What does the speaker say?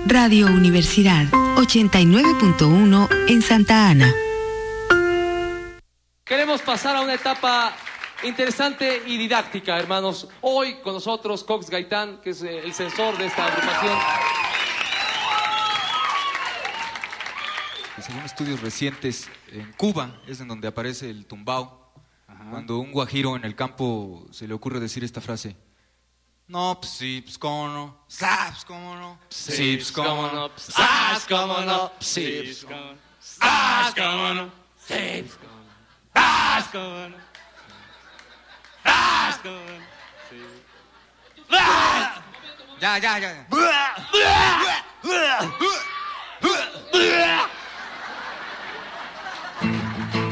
Radio Universidad 89.1 en Santa Ana. Queremos pasar a una etapa interesante y didáctica, hermanos. Hoy con nosotros Cox Gaitán, que es el censor de esta agrupación. Según estudios recientes, en Cuba es en donde aparece el tumbao. Ajá. Cuando un guajiro en el campo se le ocurre decir esta frase: no, pues sí, pues cómo no, pues cómo no, sí, pues cómo no, cómo no, sí, pues cómo no, cómo no, sí, pues cómo no, cómo no, cómo no, ya.